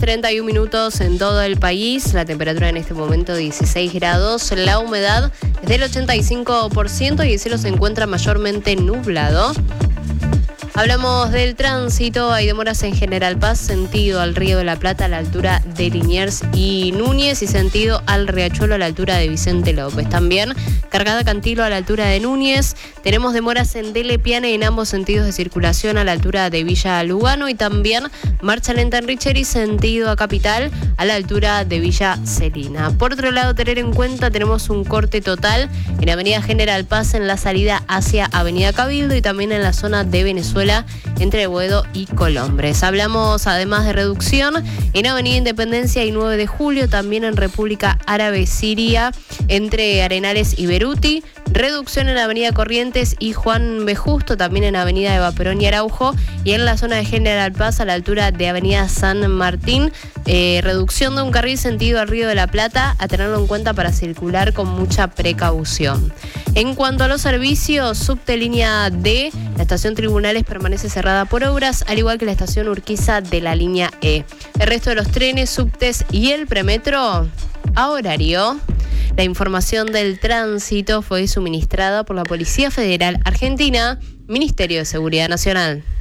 31 minutos en todo el país, la temperatura en este momento 16 grados, la humedad es del 85% y el cielo se encuentra mayormente nublado. Hablamos del tránsito, hay demoras en General Paz, sentido al Río de la Plata a la altura de Liniers y Núñez y sentido al Riachuelo a la altura de Vicente López. También cargada Cantilo a la altura de Núñez, tenemos demoras en Dele Piane en ambos sentidos de circulación a la altura de Villa Lugano y también marcha lenta en Richeri sentido a Capital a la altura de Villa Celina. Por otro lado, tener en cuenta, tenemos un corte total en Avenida General Paz en la salida hacia Avenida Cabildo y también en la zona de Venezuela entre Boedo y Colombres. Hablamos además de reducción en Avenida Independencia y 9 de Julio, también en República Árabe Siria entre Arenales y Beruti. Reducción en Avenida Corrientes y Juan B. Justo, también en Avenida Eva Perón y Araujo y en la zona de General Paz a la altura de Avenida San Martín. Reducción de un carril sentido al Río de la Plata, a tenerlo en cuenta para circular con mucha precaución. En cuanto a los servicios, subte línea D, la estación Tribunales permanece cerrada por obras, al igual que la estación Urquiza de la línea E. El resto de los trenes, subtes y el premetro a horario. La información del tránsito fue suministrada por la Policía Federal Argentina, Ministerio de Seguridad Nacional.